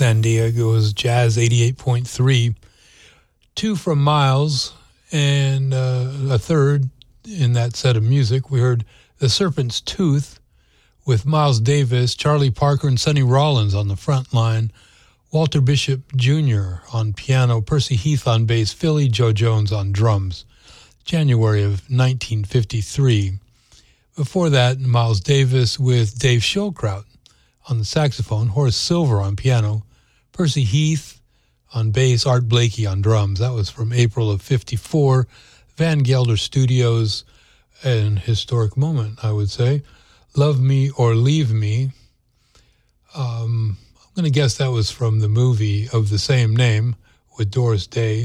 San Diego's Jazz 88.3. Two from Miles, and a third in that set of music. We heard The Serpent's Tooth with Miles Davis, Charlie Parker, and Sonny Rollins on the front line, Walter Bishop Jr. on piano, Percy Heath on bass, Philly Joe Jones on drums. January of 1953. Before that, Miles Davis with Dave Schildkraut on the saxophone, Horace Silver on piano, Percy Heath on bass, Art Blakey on drums. That was from April of 54. Van Gelder Studios, an historic moment, I would say. Love Me or Leave Me. I'm going to guess that was from the movie of the same name with Doris Day.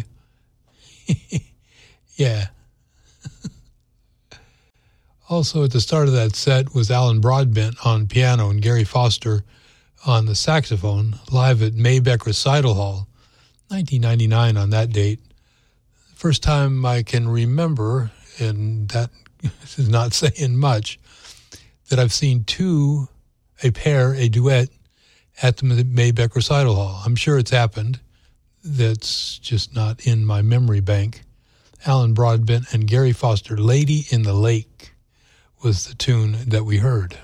Yeah. Also at the start of that set was Alan Broadbent on piano and Gary Foster on the saxophone, live at Maybeck Recital Hall, 1999 on that date. First time I can remember, and that is not saying much, that I've seen a duet at the Maybeck Recital Hall. I'm sure it's happened. That's just not in my memory bank. Alan Broadbent and Gary Foster, Lady in the Lake was the tune that we heard.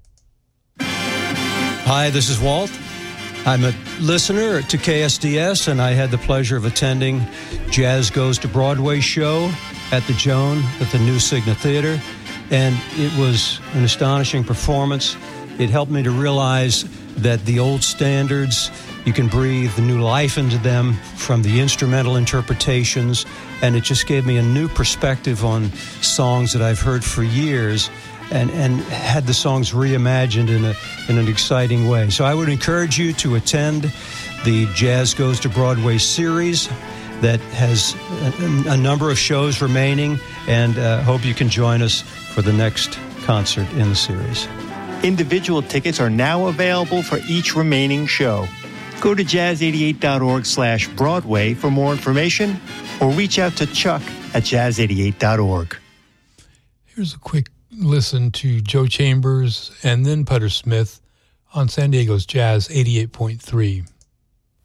Hi, this is Walt. I'm a listener to KSDS, and I had the pleasure of attending Jazz Goes to Broadway show at the Joan at the New Cigna Theater, and it was an astonishing performance. It helped me to realize that the old standards, you can breathe new life into them from the instrumental interpretations, and it just gave me a new perspective on songs that I've heard for years, and had the songs reimagined in an exciting way. So I would encourage you to attend the Jazz Goes to Broadway series that has a number of shows remaining, and hope you can join us for the next concert in the series. Individual tickets are now available for each remaining show. Go to jazz88.org/Broadway for more information, or reach out to Chuck at jazz88.org. Here's a quick listen to Joe Chambers and then Putter Smith on San Diego's Jazz 88.3.